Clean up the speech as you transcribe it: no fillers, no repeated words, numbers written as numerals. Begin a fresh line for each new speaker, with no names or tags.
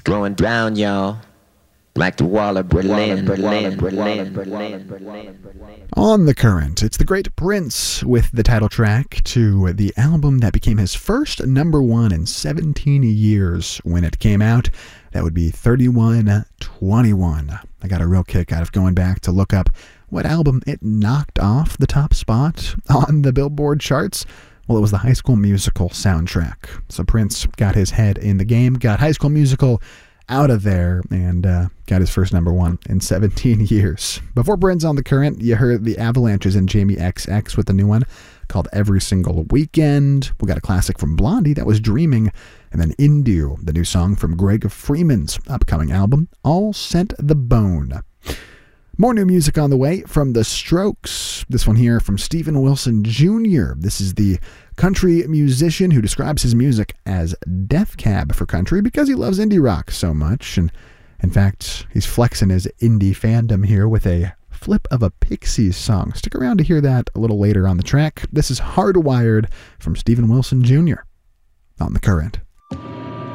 Going down, y'all. Like the wall of Berlin.
On the Current, it's the great Prince with the title track to the album that became his first number one in 17 years when it came out. That would be 3121. I got a real kick out of going back to look up what album it knocked off the top spot on the Billboard charts. Well, it was the High School Musical soundtrack. So Prince got his head in the game, got High School Musical out of there, and got his first number one in 17 years. Before Prince on the Current, you heard the Avalanches and Jamie XX with the new one called Every Single Weekend. We got a classic from Blondie, that was Dreaming, and then Indu, the new song from Greg Freeman's upcoming album, All Sent the Bone. More new music on the way from The Strokes. This one here from Steven Wilson Jr. This is the country musician who describes his music as Death Cab for country because he loves indie rock so much. And in fact, he's flexing his indie fandom here with a flip of a Pixies song. Stick around to hear that a little later on the track. This is Hardwired from Steven Wilson Jr. on The Current.